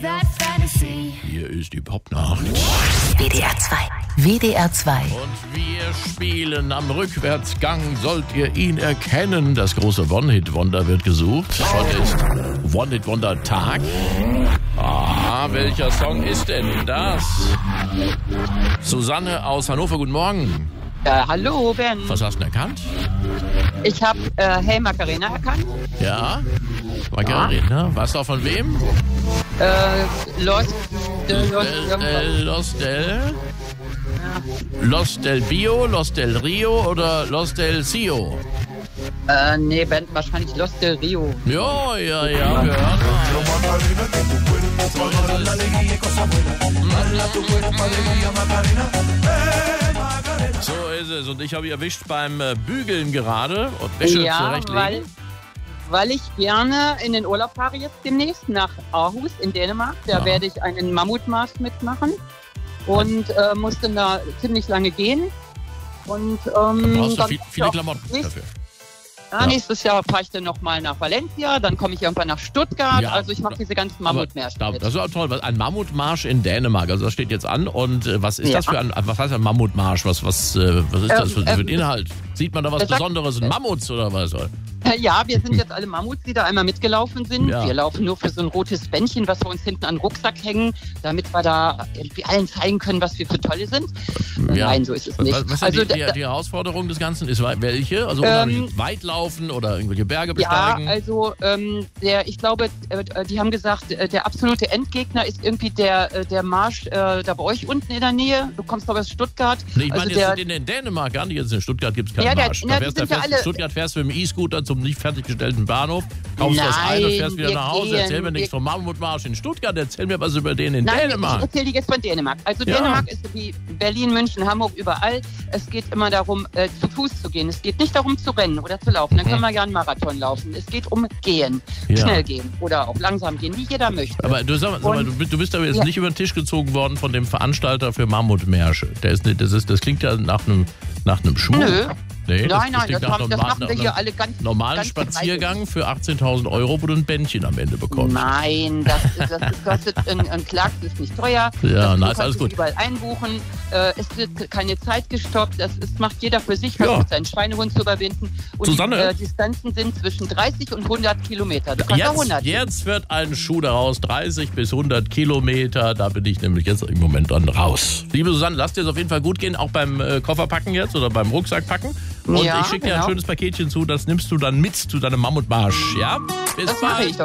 Hier ist die Popnacht. WDR 2. WDR 2. Und wir spielen am Rückwärtsgang. Sollt ihr ihn erkennen? Das große One-Hit-Wonder wird gesucht. Heute ist One-Hit-Wonder-Tag. Ah, welcher Song ist denn das? Susanne aus Hannover, guten Morgen. Hallo, Ben. Was hast du denn erkannt? Ich habe Hey Macarena erkannt. Ja, Macarena. Weißt du auch von wem? Los del Bio, Los del Rio oder Los del Cio? Nee, Ben, wahrscheinlich Los del Rio. Ja, wir hören mal. So ist es. Und ich habe ihn erwischt beim Bügeln gerade und Wäsche zurechtlegen. Weil ich gerne in den Urlaub fahre jetzt demnächst nach Aarhus in Dänemark. Da werde ich einen Mammutmarsch mitmachen und musste da ziemlich lange gehen. Und brauchst du viele Klamotten dafür. Nächstes Jahr fahre ich dann nochmal nach Valencia, dann komme ich irgendwann nach Stuttgart. Ja, also ich mache diese ganzen Mammutmärsche mit. Das ist auch toll. Ein Mammutmarsch in Dänemark, also das steht jetzt an. Und was ist das für was heißt ein Mammutmarsch? Was ist das für ein Inhalt? Sieht man da was Besonderes? Mammuts oder was? Ja, wir sind jetzt alle Mammuts, die da einmal mitgelaufen sind. Ja. Wir laufen nur für so ein rotes Bändchen, was wir uns hinten an den Rucksack hängen, damit wir da irgendwie allen zeigen können, was wir für Tolle sind. Ja. Nein, so ist es nicht. Was ist die Herausforderung des Ganzen? Ist welche? Also unheimlich weit laufen oder irgendwelche Berge besteigen? Ja, also ich glaube, die haben gesagt, der absolute Endgegner ist irgendwie der Marsch da bei euch unten in der Nähe. Du kommst aber aus Stuttgart. Nee, ich meine jetzt in Dänemark, gar nicht. Jetzt in Stuttgart gibt es keinen Marsch. In Stuttgart fährst du mit dem E-Scooter zum nicht fertiggestellten Bahnhof, kaufst das ein und fährst wieder nach Hause. Erzähl mir nichts vom Mammutmarsch in Stuttgart, erzähl mir was über den in Dänemark. Ich erzähl dir jetzt von Dänemark. Also Dänemark ist wie Berlin, München, Hamburg, überall. Es geht immer darum, zu Fuß zu gehen. Es geht nicht darum, zu rennen oder zu laufen. Dann können wir ja einen Marathon laufen. Es geht um Gehen. Schnell gehen oder auch langsam gehen, wie jeder möchte. Aber du bist aber jetzt nicht über den Tisch gezogen worden von dem Veranstalter für Mammutmärsche. Das klingt ja nach einem Schwur. Nö. Nee, nein, das machen wir hier alle ganz normalen Spaziergang für 18.000 €, wo du ein Bändchen am Ende bekommst. Nein, das kostet ein Clark, das ist nicht teuer. Ja, nice, alles gut. Überall einbuchen. Es wird keine Zeit gestoppt. Das macht jeder für sich, versucht seinen Schweinehund zu überwinden. Und Susanne, die Distanzen sind zwischen 30 und 100 Kilometer. Jetzt wird ein Schuh daraus, 30 bis 100 Kilometer. Da bin ich nämlich jetzt im Moment dann raus. Liebe Susanne, lass dir es auf jeden Fall gut gehen, auch beim Kofferpacken jetzt oder beim Rucksackpacken. Und ich schicke dir ein schönes Paketchen zu, das nimmst du dann mit zu deinem Mammutmarsch, ja? Bis bald.